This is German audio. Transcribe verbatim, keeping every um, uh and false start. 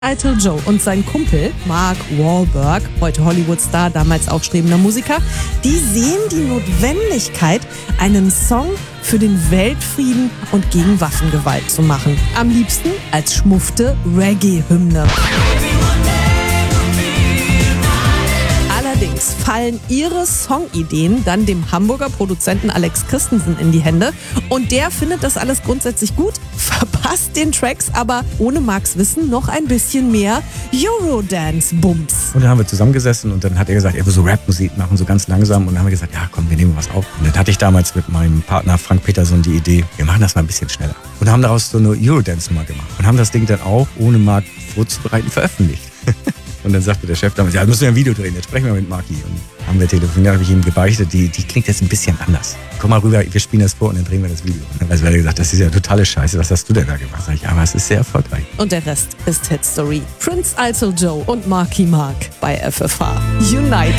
Idol Joe und sein Kumpel Mark Wahlberg, heute Hollywood-Star, damals aufstrebender Musiker, die sehen die Notwendigkeit, einen Song für den Weltfrieden und gegen Waffengewalt zu machen. Am liebsten als schmuffte Reggae-Hymne. Allerdings fallen ihre Songideen dann dem Hamburger Produzenten Alex Christensen in die Hände und der findet das alles grundsätzlich gut, verpasst den Tracks aber ohne Marks Wissen noch ein bisschen mehr Eurodance-Bums. Und dann haben wir zusammengesessen und dann hat er gesagt, er will so Rap-Musik machen, so ganz langsam. Und dann haben wir gesagt, ja komm, wir nehmen was auf. Und dann hatte ich damals mit meinem Partner Frank Peterson die Idee, wir machen das mal ein bisschen schneller. Und haben daraus so eine Eurodance-Nummer gemacht. Und haben das Ding dann auch, ohne Mark vorzubereiten, veröffentlicht. Und dann sagte der Chef damals, ja, müssen wir ein Video drehen, jetzt sprechen wir mit Marki. Und haben wir telefoniert, habe ich ihm gebeichtet, die, die klingt jetzt ein bisschen anders. Komm mal rüber, wir spielen das vor und dann drehen wir das Video. Und dann hat er gesagt, das ist ja totale Scheiße, was hast du denn da gemacht? Sag ich, aber es ist sehr erfolgreich. Und der Rest ist Hit Story. Prince Idol Joe und Marky Mark bei F F H. Unite.